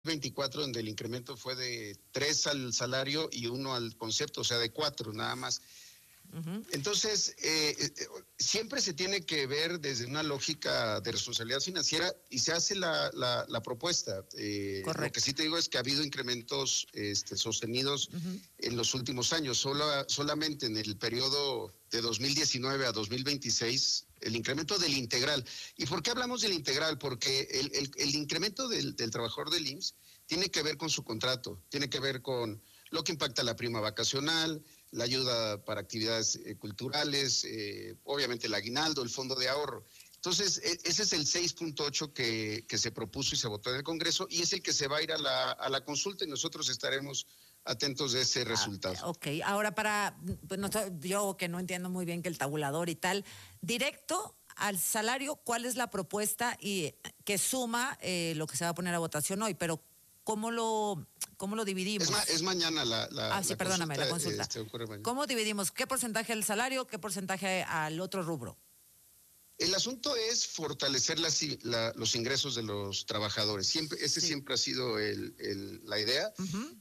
24, donde el incremento fue de 3 al salario y 1 al concepto, o sea, de 4 nada más. Entonces, siempre se tiene que ver desde una lógica de responsabilidad financiera y se hace la propuesta. Lo que sí te digo es que ha habido incrementos sostenidos en los últimos años. Solamente en el periodo de 2019 a 2026, el incremento del integral. ¿Y por qué hablamos del integral? Porque el incremento del trabajador del IMSS tiene que ver con su contrato, tiene que ver con lo que impacta la prima vacacional, la ayuda para actividades culturales, obviamente el aguinaldo, el fondo de ahorro. Entonces, ese es el 6.8 que se propuso y se votó en el Congreso y es el que se va a ir a la consulta y nosotros estaremos atentos de ese resultado. Ok, ahora pues yo que no entiendo muy bien que el tabulador y tal, directo al salario, ¿cuál es la propuesta y que suma lo que se va a poner a votación hoy? Pero ¿cómo lo dividimos? Es mañana perdóname, la consulta. ¿Cómo dividimos? ¿Qué porcentaje al salario? ¿Qué porcentaje al otro rubro? El asunto es fortalecer los ingresos de los trabajadores. Siempre ha sido la idea.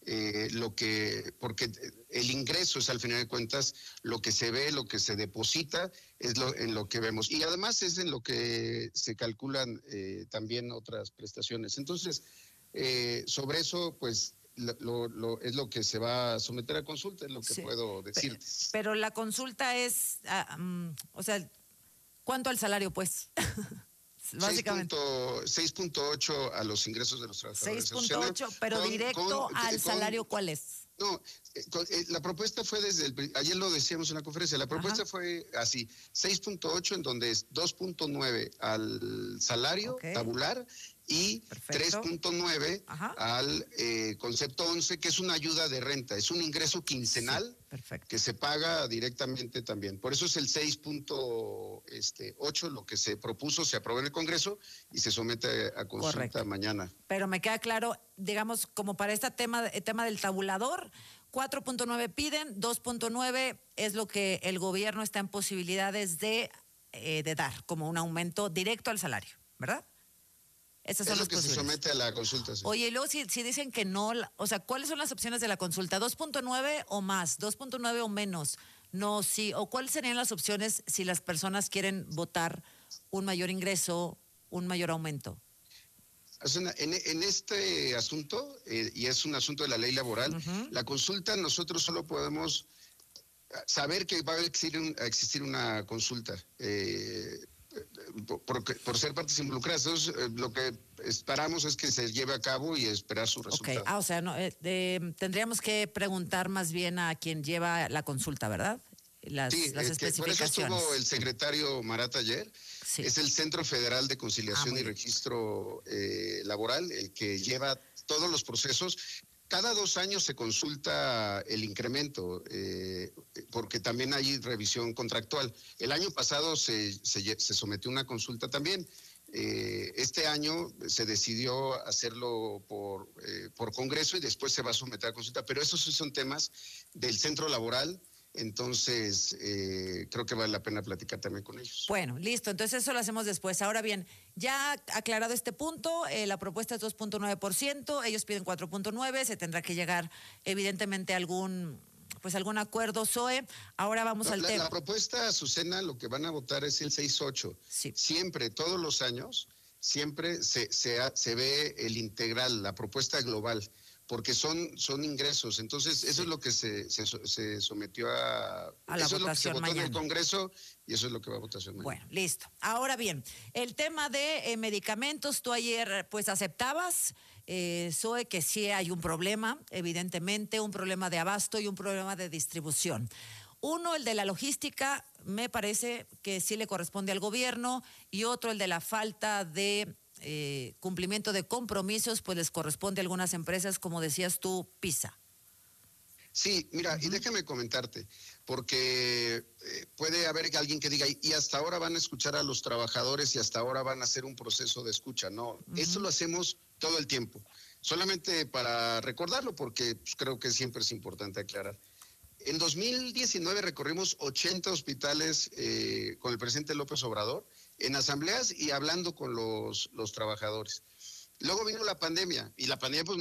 Porque el ingreso es, al final de cuentas, lo que se ve, lo que se deposita, es en lo que vemos. Y además es en lo que se calculan también otras prestaciones. Entonces, sobre eso, pues, es lo que se va a someter a consulta, es lo que puedo decirte. Pero la consulta es, o sea, ¿cuánto al salario, pues? Básicamente. 6.8 a los ingresos de los trabajadores. 6.8, pero directo al salario, ¿cuál es? No, la propuesta fue ayer lo decíamos en la conferencia, la propuesta fue así, 6.8 en donde es 2.9 al salario tabular y 3.9 al concepto 11, que es una ayuda de renta, es un ingreso quincenal que se paga directamente también. Por eso es el 6.8 lo que se propuso, se aprobó en el Congreso y se somete a consulta mañana. Pero me queda claro, digamos, como para este tema del tabulador, 4.9 piden, 2.9 es lo que el gobierno está en posibilidades de dar como un aumento directo al salario, ¿verdad? Esas son es lo que se somete a la consulta. Sí. Oye, y luego si dicen que no, o sea, ¿cuáles son las opciones de la consulta? ¿2.9 o más? ¿2.9 o menos? No, sí. ¿O cuáles serían las opciones si las personas quieren votar un mayor ingreso, un mayor aumento? En este asunto, y es un asunto de la ley laboral, la consulta nosotros solo podemos saber que va a existir una consulta. Por ser partes involucradas. Entonces, lo que esperamos es que se lleve a cabo y esperar su resultado. O sea, no, tendríamos que preguntar más bien a quien lleva la consulta, ¿verdad? Las especificaciones. Por eso estuvo el secretario Marat ayer. Sí. Es el Centro Federal de Conciliación y Registro Laboral, el que lleva todos los procesos. Cada 2 años se consulta el incremento, porque también hay revisión contractual. El año pasado se sometió una consulta también. Este año se decidió hacerlo por Congreso y después se va a someter a consulta. Pero esos sí son temas del centro laboral. Entonces, creo que vale la pena platicar también con ellos. Bueno, listo, entonces eso lo hacemos después. Ahora bien, ya aclarado este punto, la propuesta es 2.9%, ellos piden 4.9%, se tendrá que llegar evidentemente a algún acuerdo, Zoe. Ahora vamos al tema. La propuesta, Azucena, lo que van a votar es el 6.8. Sí. Siempre, todos los años, siempre se ve el integral, la propuesta global, porque son ingresos. Entonces, eso es lo que se sometió a la votación. Eso es lo que se votó mañana en el Congreso y eso es lo que va a votación mañana. Bueno, listo. Ahora bien, el tema de medicamentos, tú ayer pues aceptabas, Zoe, que sí hay un problema, evidentemente, un problema de abasto y un problema de distribución. Uno, el de la logística, me parece que sí le corresponde al gobierno, y otro, el de la falta de cumplimiento de compromisos, pues les corresponde a algunas empresas, como decías tú, PISA. Sí, mira, y déjame comentarte, porque puede haber alguien que diga, y hasta ahora van a escuchar a los trabajadores y hasta ahora van a hacer un proceso de escucha. No, eso lo hacemos todo el tiempo, solamente para recordarlo, porque pues, creo que siempre es importante aclarar. En 2019 recorrimos 80 hospitales con el presidente López Obrador, en asambleas y hablando con los trabajadores. Luego vino la pandemia y la pandemia pues